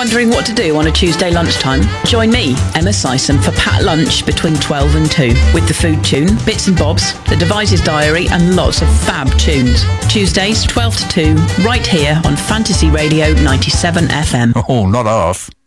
Wondering what to do on a Tuesday lunchtime? Join me, Emma Syson, for Pat Lunch between 12 and 2 with the food tune, bits and bobs, the Devices Diary and lots of fab tunes. Tuesdays 12 to 2 right here on Fantasy Radio 97 FM. Oh, not half.